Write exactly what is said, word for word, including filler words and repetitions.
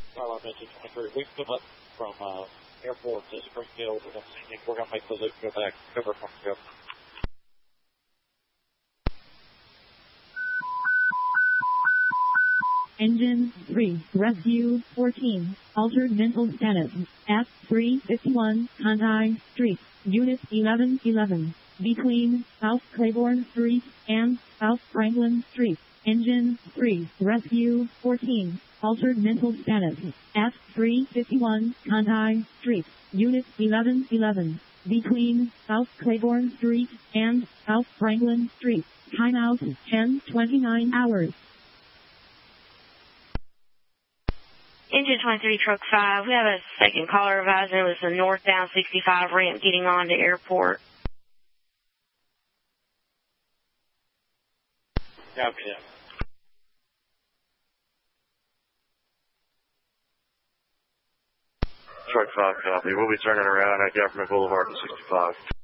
Well, I mentioned twenty-three. We've come up from uh, airport to Springfield. We're going to we're going to make the loop go back, cover from the government. Engine three, Rescue fourteen, altered mental status, at three fifty-one Conti Street, Unit eleven eleven, between South Claiborne Street and South Franklin Street. Engine three, Rescue fourteen, altered mental status, at three fifty-one Conti Street, Unit eleven eleven, between South Claiborne Street and South Franklin Street. Timeout ten twenty-nine hours. Engine twenty-three, Truck five. We have a second caller advising it was the northbound sixty-five ramp getting on to airport. Copy that. Truck five, copy. We'll be turning around at Government Boulevard at sixty-five.